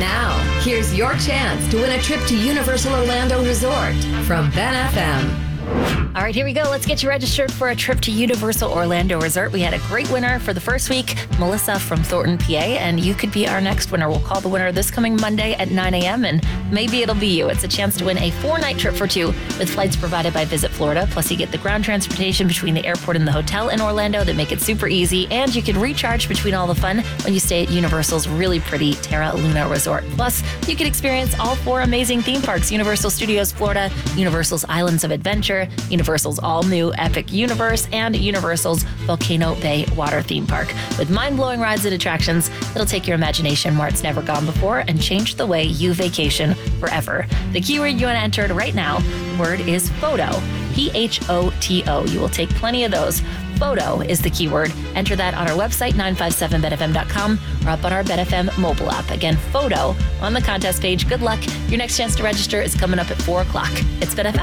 Now, here's your chance to win a trip to Universal Orlando Resort from Ben FM. All right, here we go. Let's get you registered for a trip to Universal Orlando Resort. We had a great winner for the first week, Melissa from Thornton, PA, and you could be our next winner. We'll call the winner this coming Monday at 9 a.m., and maybe it'll be you. It's a chance to win a 4-night trip for 2 with flights provided by Visit Florida. Plus, you get the ground transportation between the airport and the hotel in Orlando that make it super easy, and you can recharge between all the fun when you stay at Universal's really pretty Terra Luna Resort. Plus, you can experience all 4 amazing theme parks: Universal Studios Florida, Universal's Islands of Adventure, Universal's all-new Epic Universe, and Universal's Volcano Bay Water Theme Park. With mind-blowing rides and attractions that'll take your imagination where it's never gone before and change the way you vacation forever. The keyword you want to enter right now, the word is photo. PHOTO. You will take plenty of those. Photo is the keyword. Enter that on our website, 957betfm.com, or up on our BetFM mobile app. Again, photo on the contest page. Good luck. Your next chance to register is coming up at 4 o'clock. It's BetFM.